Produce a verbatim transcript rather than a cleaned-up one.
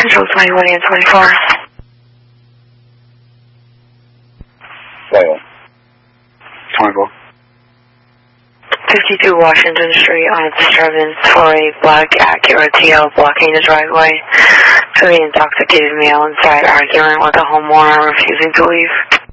Control twenty-one and twenty-four. twenty-one. twenty-four. fifty-two Washington Street on a disturbance for a black Acura T L blocking the driveway. Three intoxicated male inside arguing with a homeowner refusing to leave.